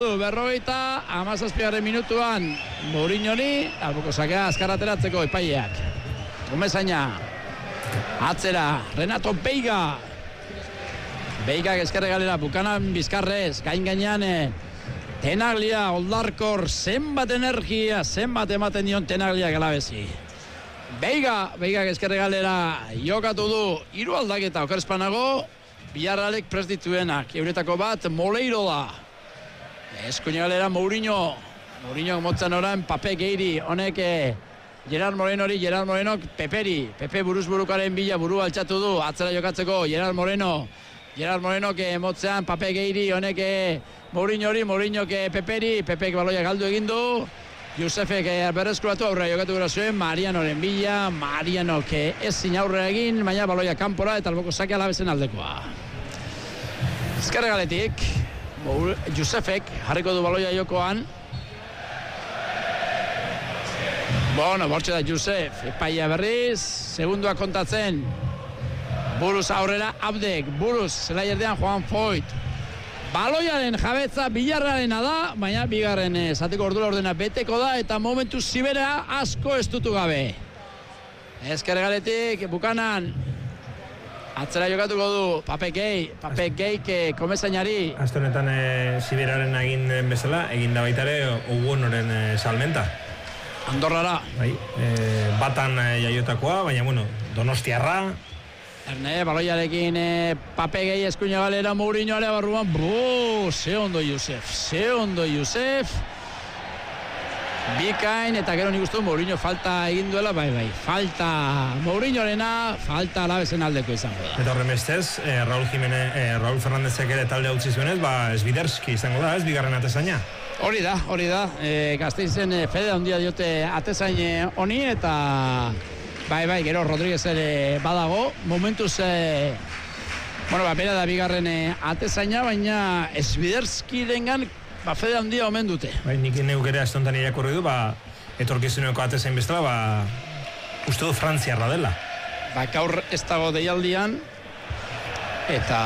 Berrogeita, 17. minutuan Mourinhori, alboko sakea azkar ateratzeko epaileak. Gomezaina, atzera, Renato Veiga. Veiga ezkerre galera, Bukanan bizkarrez, gainean Tenaglia, Oldarkor, zenbat energia, zenbat ematen dion Tenaglia galabezi. Veiga ezkerre galera, jokatu du, 3 aldaketa okerespanago, Villarrealek prest dituenak, euretako bat, Moleiro da. Eskuine galera Mourinho motzan orain Pape Geiri, honek Gerard Morenok Pepe buruzburukaren bila buru altxatu du, atzera jokatzeko Gerard Morenok motzean Pape Geiri, honek Mourinho Pepek baloia galdu egin du, Josefek berreskuratu aurrera jokatu gara zuen, Marianoren bila, Marianok ezin aurrera egin, baina baloia kanpora eta alboko sake Alavezen aldekoa. Ezkerre galetik Josefek jarriko du baloia jokoan. Bortxe da Josef, epaia berriz, segundua kontatzen. Buruz aurrera Abdek, buruz zelaierdean Juan Foyt. Baloiaren jabetza Villarrealena da, baina bigarren zatiko ordena beteko da eta momentu zibera asko estutu gabe. Ezker galetik, Bukanan. Atzera jokatuko du Pape Gei Komezainari. Aste honetan Siberaren egin bezala, egin da baitare Oguonoren salmenta. Andorrara. Bai, batan jaiotakoa, baina Donostiarra. Erne, baloiarekin Pape Gei eskuina galera Mourinhoare barruan. Ze ondo Josef. Bikain eta gero nik uste Mourinho falta egin duela, bai, falta Mourinhorena, falta Alavezen aldeko izango da. Eta horren bestez, Raúl Fernandezek ere talde utzi zuenez, Sviderski izango da, ez bigarren atezaina? Hori da, Gasteizen fede handia diote atezain honi eta bai, gero Rodríguez ere badago, momentuz bera da bigarren atezaina, baina Sviderski dengan fede handia omen dute. Bai, nik neuk ere astontan irakurri du, etorkizuneko atezain bezala, uste du Frantziarra dela. Gaur ez dago deialdian, eta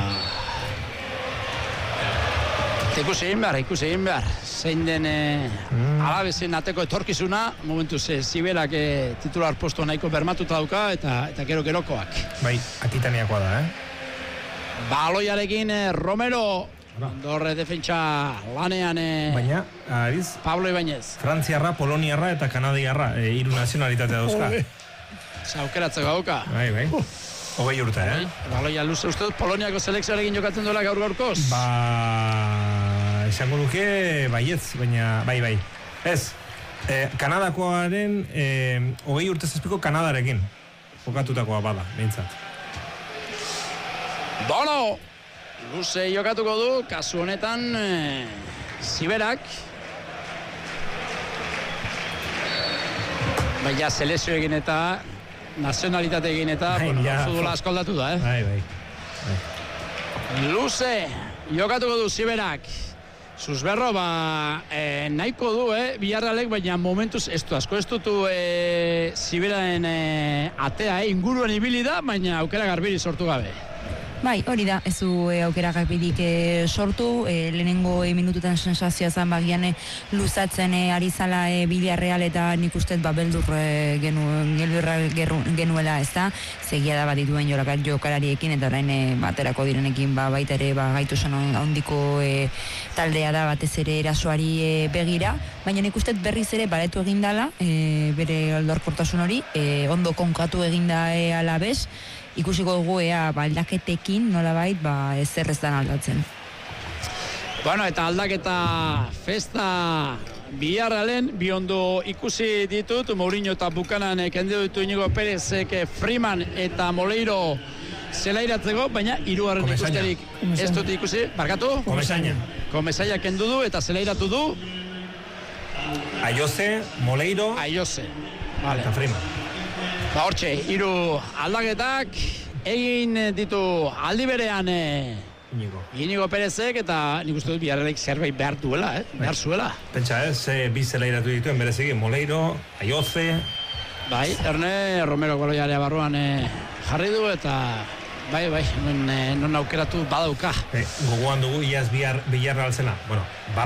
ikusi egin behar. Zein den Alavezen ateko etorkizuna, momentuz Siberak titular posto nahiko bermatuta dauka, eta gerokoak. Bai, akitaniakoa da, Baloiarekin Romero, Andorre defentsa lanean baina, ariz, Pablo Ibáñez. Frantziarra, Poloniarra eta Kanadiarra, 3 nazionalitatea dauzka. Zaukeratzeko dauka. Bai. 20 urte, Baloia luze uste dut, Poloniako selekzioarekin jokatzen duela gaurkoz? Esango nuke baietz, baina bai. Ez, Kanadakoaren 20 urte zazpiko Kanadarekin jokatutakoa bada, behintzat. Luze jokatuko du, kasu honetan Siberak. Baina selezio egin eta nazionalitate egin eta futbola asko aldatu da, Bai. Luze jokatuko du Siberak. Zuzberro, nahiko du, Villarrealek, baina momentuz ez dutu Siberaren atea, inguruan ibili da, baina aukera garbiri sortu gabe. Bai, hori da, ez du aukera gabirik sortu, lehenengo minututan sensazioa zan bagian luzatzen ari zala Villarreal eta nik uste beldur genuela, ez da, segia da bat dituen jokalariekin eta orain baterako direnekin baita ere gaitu zen handiko taldea da batez ere erasoari begira, baina nik uste berriz ere baretu egindala, bere aldorkortasun hori, ondo konkatu eginda Alaves, ikusiko dugu aldaketekin nolabait ezer ez dan aldatzen. Eta aldaketa festa Villarrealen bi ondo ikusi ditut, Mourinho eta Bukanan kendu ditu Inigo Perezek Freeman eta Moleiro zelairatzeko, baina hirugarren ikusterik ez dut ikusi, barkatu? Komesaina kendu du eta zelairatu du Ayoze, Moleiro eta Freeman. Hortxe, 3 aldaketak egin ditu aldi berean Inigo Perezek eta nik uste dut Villarrealek zerbait behar duela, behar zuela. Pentsa bi zelairatu dituen bereziki, Moleiro, Ayoze. Bai, Erne Romero baloiarea barruan jarri du eta bai, non aukeratu badauka. Gogoan dugu, iaz Villarreal zela.